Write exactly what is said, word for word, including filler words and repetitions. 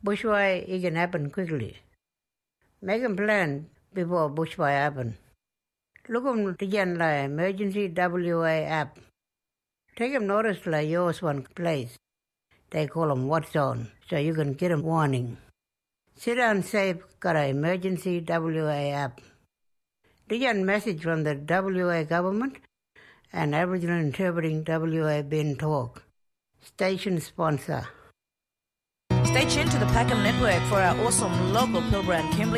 bushfire, it can happen quickly. Make a plan before bushfire happen. Look on the emergency W A app. Take them notice like yours one place. They call them what zone, so you can get a warning. Sit down safe, got an emergency W A app. The message from the W A government and Aboriginal Interpreting W A Bin Talk. Station sponsor. Stay tuned to the Packham Network for our awesome local Pilbara and Kimberley